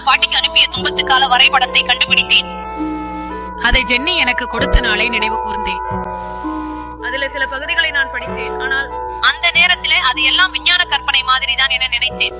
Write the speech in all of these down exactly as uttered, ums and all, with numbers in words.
பாட்டிக்கு அனுப்பிய துன்பத்து கால வரைபடத்தை கண்டுபிடித்தேன். அதை ஜென்னி எனக்கு கொடுத்த நாளை நினைவு கூர்ந்தேன். அதுல சில பகுதிகளை நான் படித்தேன். ஆனால் அந்த நேரத்திலே அது எல்லாம் விஞ்ஞான கற்பனை மாதிரிதான் என நினைத்தேன்.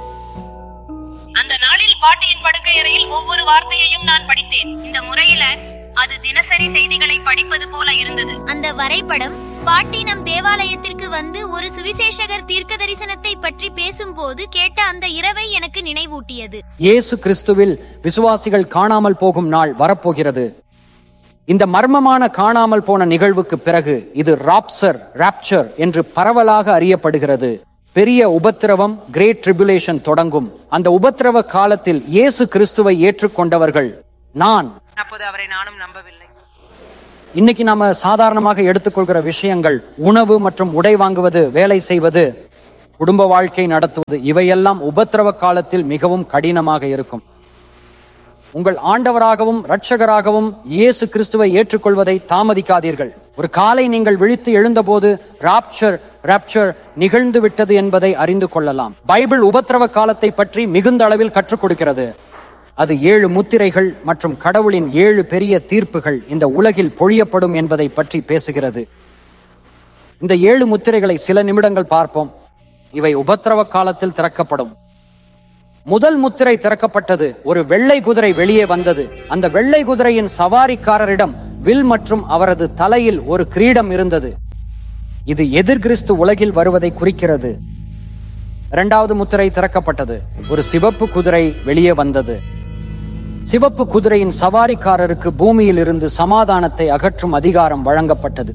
அந்த நாளில் பாட்டியின் படுக்கை அறையில் ஒவ்வொரு வார்த்தையையும் நான் படித்தேன். இந்த முறையில அது தினசரி செய்திகளை படிப்பது போல இருந்தது. அந்த வரைபடம் பாட்டி நம் தேவாலயத்திற்கு வந்து ஒரு சுவிசேஷகர் தீர்க்க தரிசனத்தை பற்றி பேசும்போது கேட்ட அந்த இரவை எனக்கு நினைவூட்டியது. இயேசு கிறிஸ்துவில் விசுவாசிகள் காணாமல் போகும் நாள் வரப்போகிறது. இந்த மர்மமான காணாமல் போன நிகழ்வுக்கு பிறகு இது ராப்சர் ராப்சர் என்று பரவலாக அறியப்படுகிறது. பெரிய உபத்திரவம், கிரேட் ட்ரிபுலேஷன் தொடங்கும். அந்த உபத்திரவ காலத்தில் இயேசு கிறிஸ்துவை ஏற்றுக்கொண்டவர்கள் நான் அப்போது அவரை நானும் நம்பவில்லை. இன்னைக்கு நாம சாதாரணமாக எடுத்துக்கொள்கிற விஷயங்கள், உணவு மற்றும் உடை வாங்குவது, வேலை செய்வது, குடும்ப வாழ்க்கை நடத்துவது, இவையெல்லாம் உபத்திரவ காலத்தில் மிகவும் கடினமாக இருக்கும். உங்கள் ஆண்டவராகவும் இரட்சகராகவும் இயேசு கிறிஸ்துவை ஏற்றுக்கொள்வதை தாமதிக்காதீர்கள். ஒரு காலை நீங்கள் விழித்து எழுந்தபோது ராப்சர் ராப்சர் நிகழ்ந்து விட்டது என்பதை அறிந்து கொள்ளலாம். பைபிள் உபத்திரவ காலத்தை பற்றி மிகுந்த அளவில் கற்றுக் கொடுக்கிறது. அது ஏழு முத்திரைகள் மற்றும் கடவுளின் ஏழு பெரிய தீர்ப்புகள் இந்த உலகில் பொழியப்படும் என்பதை பற்றி பேசுகிறது. இந்த ஏழு முத்திரைகளை சில நிமிடங்கள் பார்ப்போம். இவை உபத்திரவ காலத்தில் திறக்கப்படும். முதல் முத்திரை திறக்கப்பட்டது. ஒரு வெள்ளை குதிரை வெளியே வந்தது. அந்த வெள்ளை குதிரையின் சவாரிக்காரரிடம் வில் மற்றும் அவரது தலையில் ஒரு கிரீடம் இருந்தது. இது எதிர்கிறிஸ்து உலகில் வருவதை குறிக்கிறது. இரண்டாவது முத்திரை திறக்கப்பட்டது. ஒரு சிவப்பு குதிரை வெளியே வந்தது. சிவப்பு குதிரையின் சவாரிக்காரருக்கு பூமியில் இருந்து சமாதானத்தை அகற்றும் அதிகாரம் வழங்கப்பட்டது.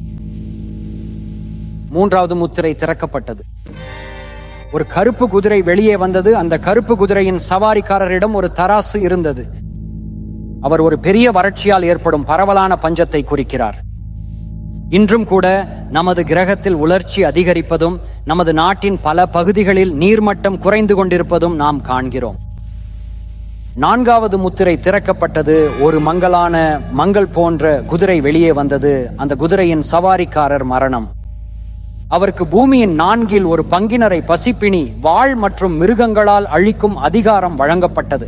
மூன்றாவது முத்திரை திறக்கப்பட்டது. ஒரு கருப்பு குதிரை வெளியே வந்தது. அந்த கருப்பு குதிரையின் சவாரிக்காரரிடம் ஒரு தராசு இருந்தது. அவர் ஒரு பெரிய வறட்சியால் ஏற்படும் பரவலான பஞ்சத்தை குறிக்கிறார். இன்றும் கூட நமது கிரகத்தில் உலர்ச்சி அதிகரிப்பதும் நமது நாட்டின் பல பகுதிகளில் நீர்மட்டம் குறைந்து கொண்டிருப்பதும் நாம் காண்கிறோம். நான்காவது முத்திரை திறக்கப்பட்டது. ஒரு மங்கலான மங்கள் போன்ற குதிரை வெளியே வந்தது. அந்த குதிரையின் சவாரிக்காரர் மரணம். அவருக்கு பூமியின் நான்கில் ஒரு பங்கினரை பசிப்பினி, வாள் மற்றும் மிருகங்களால் அழிக்கும் அதிகாரம் வழங்கப்பட்டது.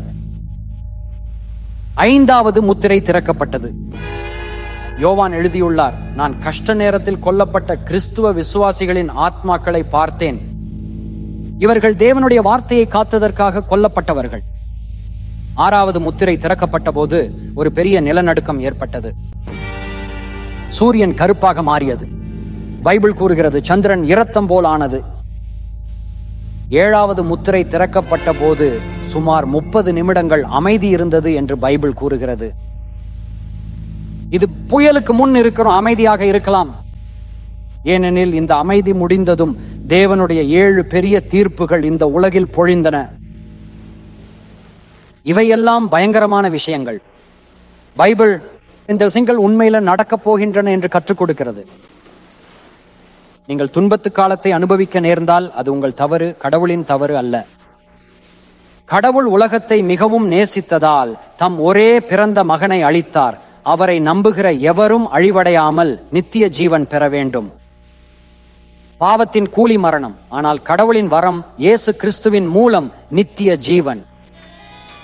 ஐந்தாவது முத்திரை திறக்கப்பட்டது. யோவான் எழுதியுள்ளார், நான் கஷ்ட நேரத்தில் கொல்லப்பட்ட கிறிஸ்துவ விசுவாசிகளின் ஆத்மாக்களை பார்த்தேன். இவர்கள் தேவனுடைய வார்த்தையை காத்ததற்காக கொல்லப்பட்டவர்கள். ஆறாவது முத்திரை திறக்கப்பட்ட போது ஒரு பெரிய நிலநடுக்கம் ஏற்பட்டது. சூரியன் கருப்பாக மாறியது. பைபிள் கூறுகிறது சந்திரன் இரத்தம் போல் ஆனது. ஏழாவது முத்திரை திறக்கப்பட்ட போது சுமார் முப்பது நிமிடங்கள் அமைதி இருந்தது என்று பைபிள் கூறுகிறது. இது புயலுக்கு முன் இருக்கிறோம் அமைதியாக இருக்கலாம். ஏனெனில் இந்த அமைதி முடிந்ததும் தேவனுடைய ஏழு பெரிய தீர்ப்புகள் இந்த உலகில் பொழிந்தன. இவையெல்லாம் பயங்கரமான விஷயங்கள். பைபிள் இந்த விஷயங்கள் உண்மையில நடக்கப் போகின்றன என்று கற்றுக் கொடுக்கிறது. நீங்கள் துன்பத்து காலத்தை அனுபவிக்க நேர்ந்தால் அது உங்கள் தவறு, கடவுளின் தவறு அல்ல. கடவுள் உலகத்தை மிகவும் நேசித்ததால் தம் ஒரே பிறந்த மகனை அளித்தார். அவரை நம்புகிற எவரும் அழிவடையாமல் நித்திய ஜீவன் பெற வேண்டும். பாவத்தின் கூலி மரணம். ஆனால் கடவுளின் வரம் இயேசு கிறிஸ்துவின் மூலம் நித்திய ஜீவன்.